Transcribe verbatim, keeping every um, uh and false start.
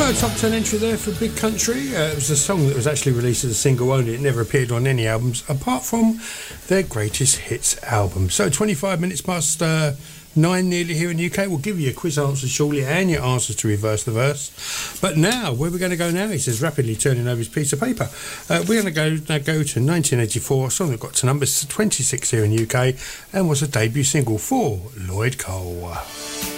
So, top ten entry there for Big Country. Uh, it was a song that was actually released as a single only. It never appeared on any albums apart from their greatest hits album. So, twenty-five minutes past uh, nine nearly here in the U K. We'll give you a quiz answer shortly and your answers to reverse the verse. But now, where are we going to go now? He says, rapidly turning over his piece of paper. Uh, we're going to go now go to nineteen eighty-four, a song that got to number twenty-six here in the U K and was a debut single for Lloyd Cole.